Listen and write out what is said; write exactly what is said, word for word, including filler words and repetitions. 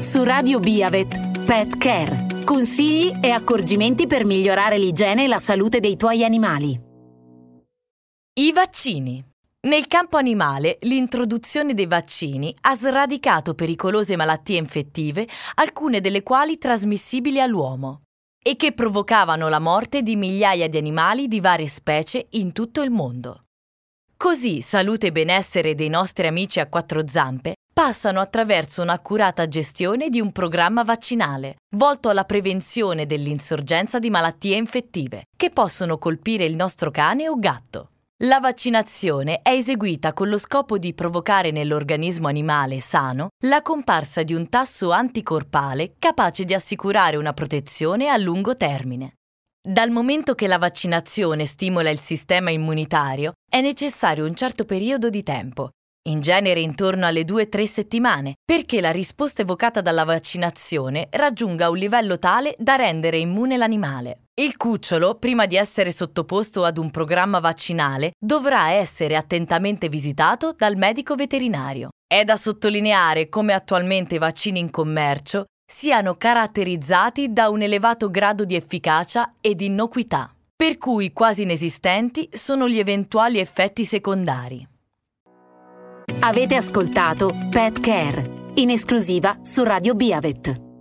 Su Radio Biavet, Pet Care. Consigli e accorgimenti per migliorare l'igiene e la salute dei tuoi animali. I vaccini. Nel campo animale, l'introduzione dei vaccini ha sradicato pericolose malattie infettive, alcune delle quali trasmissibili all'uomo, e che provocavano la morte di migliaia di animali di varie specie in tutto il mondo. Così salute e benessere dei nostri amici a quattro zampe passano attraverso un'accurata gestione di un programma vaccinale volto alla prevenzione dell'insorgenza di malattie infettive che possono colpire il nostro cane o gatto. La vaccinazione è eseguita con lo scopo di provocare nell'organismo animale sano la comparsa di un tasso anticorpale capace di assicurare una protezione a lungo termine. Dal momento che la vaccinazione stimola il sistema immunitario, è necessario un certo periodo di tempo, in genere intorno alle due tre settimane, perché la risposta evocata dalla vaccinazione raggiunga un livello tale da rendere immune l'animale. Il cucciolo, prima di essere sottoposto ad un programma vaccinale, dovrà essere attentamente visitato dal medico veterinario. È da sottolineare come attualmente i vaccini in commercio siano caratterizzati da un elevato grado di efficacia ed innocuità, per cui quasi inesistenti sono gli eventuali effetti secondari. Avete ascoltato Pet Care, in esclusiva su Radio Biavet.